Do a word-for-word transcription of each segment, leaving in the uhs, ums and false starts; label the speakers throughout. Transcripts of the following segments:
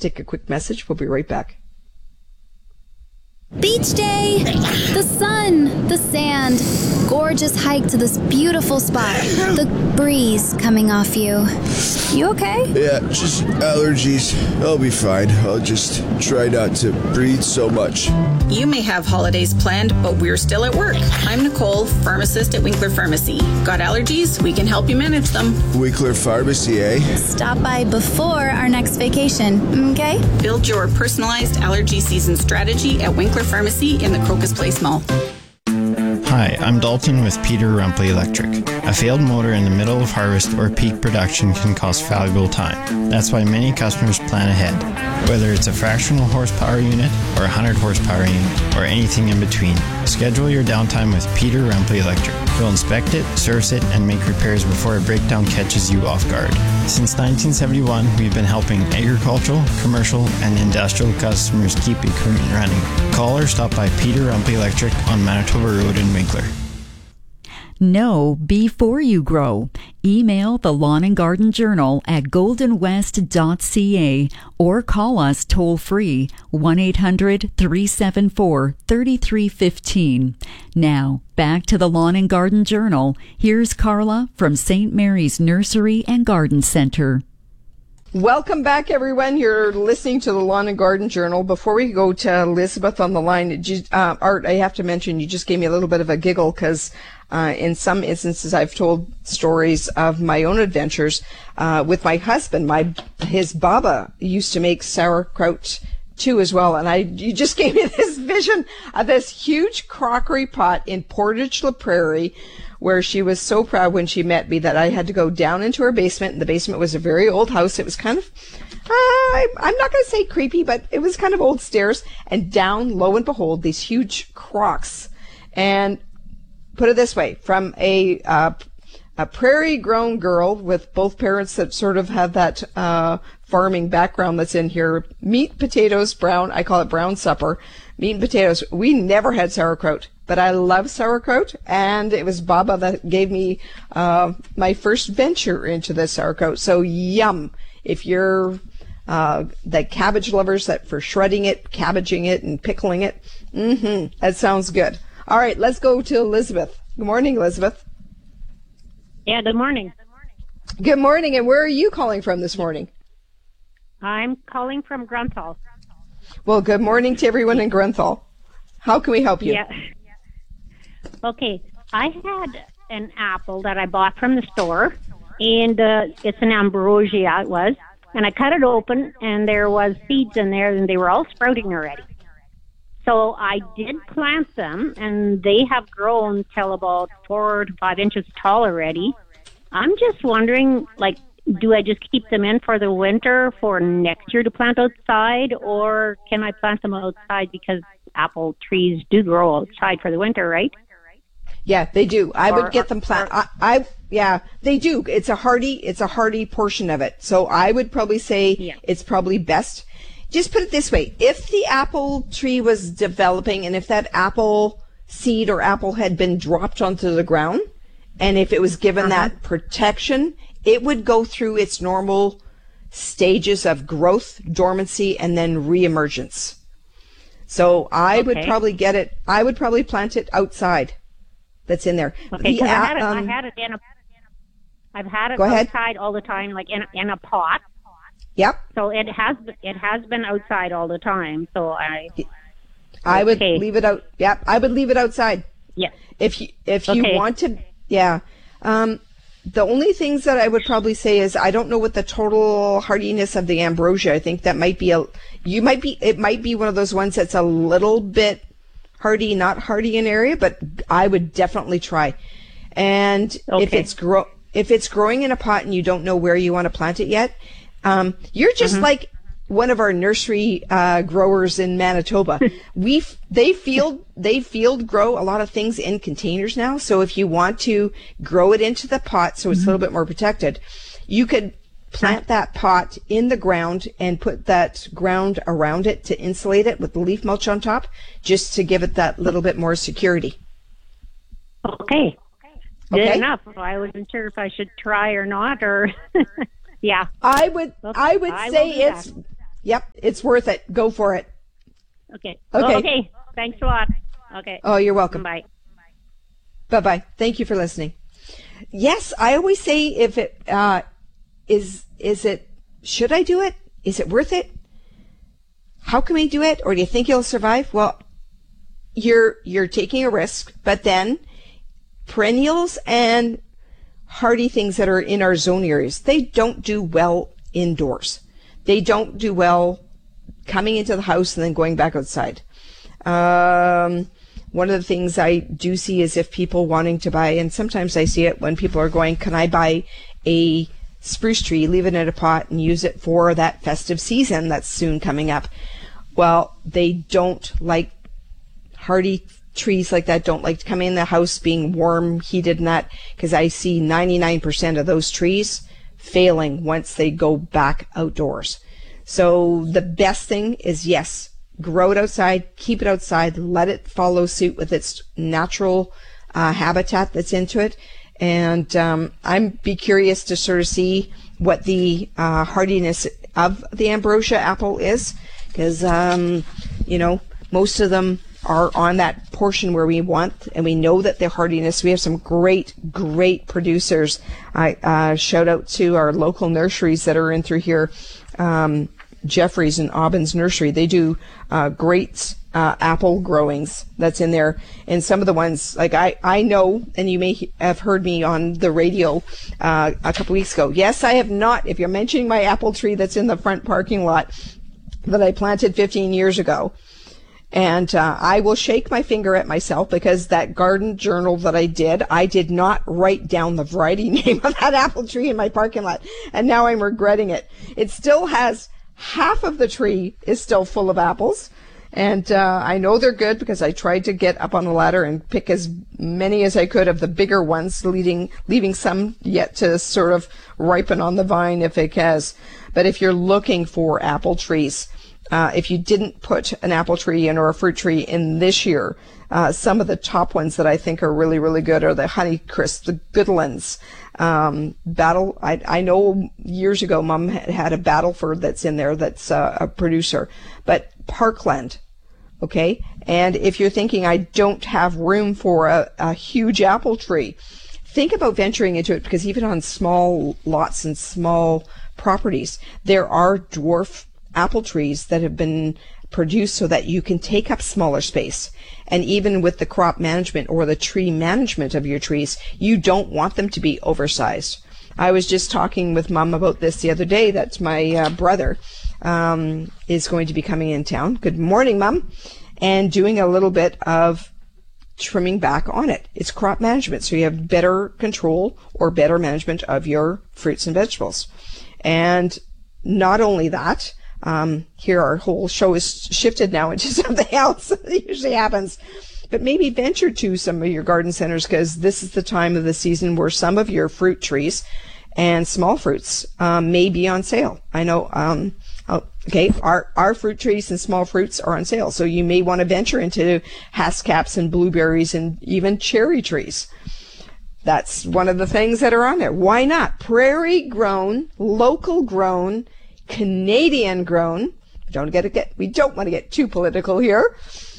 Speaker 1: take a quick message. We'll be right back.
Speaker 2: Beach day! The sun, the sand, gorgeous hike to this beautiful spot, the breeze coming off you. You okay?
Speaker 3: Yeah, just allergies. I'll be fine. I'll just try not to breathe so much.
Speaker 4: You may have holidays planned, but we're still at work. I'm Nicole, pharmacist at Winkler Pharmacy. Got allergies? We can help you manage them.
Speaker 3: Winkler Pharmacy, eh?
Speaker 2: Stop by before our next vacation, okay?
Speaker 4: Build your personalized allergy season strategy at Winkler Pharmacy in the Crocus Place Mall.
Speaker 5: Hi, I'm Dalton with Peter Rumpley Electric. A failed motor in the middle of harvest or peak production can cost valuable time. That's why many customers plan ahead. Whether it's a fractional horsepower unit or a one hundred horsepower unit or anything in between, schedule your downtime with Peter Rumpley Electric. We'll inspect it, service it, and make repairs before a breakdown catches you off guard. Since nineteen seventy-one, we've been helping agricultural, commercial, and industrial customers keep equipment running. Call or stop by Peter Rumpley Electric on Manitoba Road in Winkler.
Speaker 6: Know before you grow. Email the Lawn and Garden Journal at golden west dot c a or call us toll free one eight hundred three seven four three three one five. Now, back to the Lawn and Garden Journal. Here's Carla from Saint Mary's Nursery and Garden Center.
Speaker 1: Welcome back, everyone. You're listening to the Lawn and Garden Journal. Before we go to Elizabeth on the line, uh, Art, I have to mention you just gave me a little bit of a giggle because uh, in some instances I've told stories of my own adventures uh, with my husband. My his Baba used to make sauerkraut too as well, and I you just gave me this vision of this huge crockery pot in Portage la Prairie, where she was so proud when she met me that I had to go down into her basement. And the basement was a very old house. It was kind of, uh, I'm not going to say creepy, but it was kind of old stairs. And down, lo and behold, these huge crocks. And put it this way, from a uh, a prairie-grown girl with both parents that sort of have that uh, farming background that's in here, meat, potatoes, brown, I call it brown supper, meat and potatoes. We never had sauerkraut. But I love sauerkraut, and it was Baba that gave me uh, my first venture into the sauerkraut. So yum! If you're uh, the cabbage lovers, that for shredding it, cabbaging it, and pickling it, mm-hmm, that sounds good. All right, let's go to Elizabeth. Good morning, Elizabeth.
Speaker 7: Yeah, good morning.
Speaker 1: Good morning, and where are you calling from this morning?
Speaker 7: I'm calling from Grunthal.
Speaker 1: Well, good morning to everyone in Grunthal. How can we help you?
Speaker 7: Yeah. Okay, I had an apple that I bought from the store, and uh, it's an ambrosia, it was, and I cut it open, and there was seeds in there, and they were all sprouting already. So I did plant them, and they have grown till about four to five inches tall already. I'm just wondering, like, do I just keep them in for the winter for next year to plant outside, or can I plant them outside because apple trees do grow outside for the winter, right?
Speaker 1: Yeah, they do. I
Speaker 7: or,
Speaker 1: would get them plant. I, I yeah, they do. It's a hardy. It's a hardy portion of it. So I would probably say
Speaker 7: yeah.
Speaker 1: It's probably best. Just put it this way: if the apple tree was developing, and if that apple seed or apple had been dropped onto the ground, and if it was given uh-huh. that protection, it would go through its normal stages of growth, dormancy, and then reemergence. So I
Speaker 7: okay.
Speaker 1: would probably get it. I would probably plant it outside. That's in there.
Speaker 7: Okay,
Speaker 1: the,
Speaker 7: because I had it.
Speaker 1: um,
Speaker 7: I had it in a. I've had it
Speaker 1: go ahead.
Speaker 7: outside all the time, like in a, in a pot.
Speaker 1: Yep.
Speaker 7: So it has it has been outside all the time. So I.
Speaker 1: I would
Speaker 7: okay.
Speaker 1: leave it out. Yep, I would leave it outside.
Speaker 7: Yeah.
Speaker 1: If you if you
Speaker 7: okay.
Speaker 1: want to, yeah. Um, the only things that I would probably say is I don't know what the total hardiness of the ambrosia. I think that might be a. You might be. It might be one of those ones that's a little bit hardy, not hardy in area, but I would definitely try. And
Speaker 7: okay.
Speaker 1: if it's grow if it's growing in a pot and you don't know where you want to plant it yet, um, you're just mm-hmm. like one of our nursery uh, growers in Manitoba. we they field they field grow a lot of things in containers now. So if you want to grow it into the pot, so it's mm-hmm. a little bit more protected, you could plant that pot in the ground and put that ground around it to insulate it with the leaf mulch on top, just to give it that little bit more security.
Speaker 7: Okay. Good
Speaker 1: okay.
Speaker 7: enough. I wasn't sure if I should try or not, or yeah.
Speaker 1: I would.
Speaker 7: Okay.
Speaker 1: I would
Speaker 7: I
Speaker 1: say it's.
Speaker 7: that.
Speaker 1: Yep, it's worth it. Go for it.
Speaker 7: Okay.
Speaker 1: Okay.
Speaker 7: Okay. Thanks a lot. Okay.
Speaker 1: Oh, you're welcome.
Speaker 7: Bye.
Speaker 1: Bye-bye. Thank you for listening. Yes, I always say if it uh, is, is it, should I do it? Is it worth it? How can we do it? Or do you think you'll survive? Well, you're, you're taking a risk, but then perennials and hardy things that are in our zone areas, they don't do well indoors. They don't do well coming into the house and then going back outside. Um, One of the things I do see is if people wanting to buy, and sometimes I see it when people are going, can I buy a spruce tree, leave it in a pot and use it for that festive season that's soon coming up? Well, they don't like, hardy trees like that don't like to come in the house being warm, heated and that, because I see ninety-nine percent of those trees failing once they go back outdoors. So the best thing is, yes, grow it outside, keep it outside, let it follow suit with its natural uh, habitat that's into it. And um, I'm be curious to sort of see what the uh, hardiness of the ambrosia apple is, because, um, you know, most of them are on that portion where we want, and we know that the hardiness, we have some great, great producers. I uh, shout out to our local nurseries that are in through here. Um, Jeffrey's and Aubyn's Nursery. They do uh, great uh, apple growings that's in there. And some of the ones, like I, I know, and you may have heard me on the radio uh, a couple weeks ago. Yes, I have not. If you're mentioning my apple tree that's in the front parking lot that I planted fifteen years ago, and uh, I will shake my finger at myself because that garden journal that I did, I did not write down the variety name of that apple tree in my parking lot. And now I'm regretting it. It still has half of the tree is still full of apples, and uh, I know they're good because I tried to get up on the ladder and pick as many as I could of the bigger ones, leading, leaving some yet to sort of ripen on the vine if it has. But if you're looking for apple trees, uh, if you didn't put an apple tree in or a fruit tree in this year, uh, some of the top ones that I think are really, really good are the Honeycrisp, the Goodlands. Um, Battle, I, I know years ago Mom had, had a Battleford that's in there that's uh, a producer, but Parkland, okay? And if you're thinking I don't have room for a, a huge apple tree, think about venturing into it, because even on small lots and small properties, there are dwarf apple trees that have been produced so that you can take up smaller space. And even with the crop management or the tree management of your trees, you don't want them to be oversized. I was just talking with Mom about this the other day, that my uh, brother um, is going to be coming in town. Good morning, Mom. And doing a little bit of trimming back on it. It's crop management, so you have better control or better management of your fruits and vegetables. And not only that, Um, here our whole show is shifted now into something else. It usually happens. But maybe venture to some of your garden centers, because this is the time of the season where some of your fruit trees and small fruits um, may be on sale. I know, um, oh, okay, our, our fruit trees and small fruits are on sale. So you may want to venture into Haskaps and blueberries and even cherry trees. That's one of the things that are on there. Why not? Prairie grown, local grown, Canadian grown. Don't get to get we don't want to get too political here.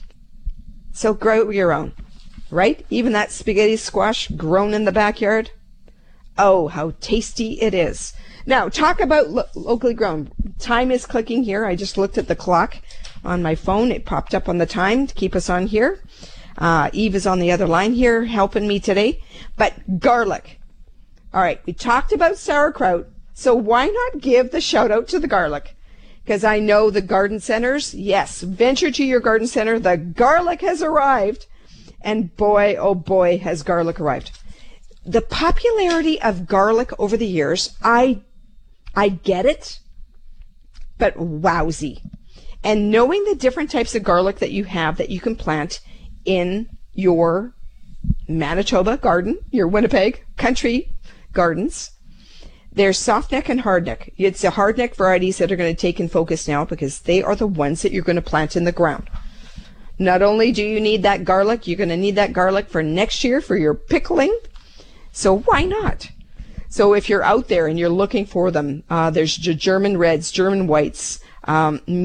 Speaker 1: So grow your own, right? Even that spaghetti squash grown in the backyard. Oh, how tasty it is. Now, talk about lo- locally grown. Time is clicking here. I just looked at the clock on my phone. It popped up on the time to keep us on here. Uh, Eve is on the other line here helping me today. But garlic. All right, we talked about sauerkraut. So why not give the shout out to the garlic? Because I know the garden centers, yes, venture to your garden center. The garlic has arrived. And boy, oh boy, has garlic arrived. The popularity of garlic over the years, I, I get it, but wowsy. And knowing the different types of garlic that you have that you can plant in your Manitoba garden, your Winnipeg country gardens, there's softneck and hardneck. It's the hardneck varieties that are going to take in focus now, because they are the ones that you're going to plant in the ground. Not only do you need that garlic, you're going to need that garlic for next year for your pickling. So why not? So if you're out there and you're looking for them, uh, there's German reds, German whites, Um,